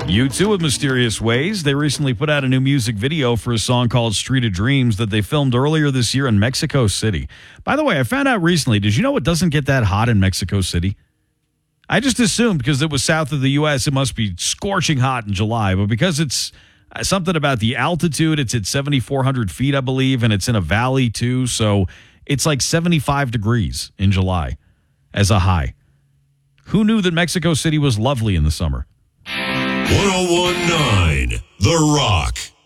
U2 with Mysterious Ways. They recently put out a new music video for a song called Street of Dreams that they filmed earlier this year in Mexico City. By the way, I found out recently, did you know it doesn't get that hot in Mexico City? I just assumed because it was south of the U.S., it must be scorching hot in July. But because it's something about the altitude, it's at 7,400 feet, I believe, and it's in a valley too. So it's like 75 degrees in July as a high. Who knew that Mexico City was lovely in the summer? 1019 The Rock.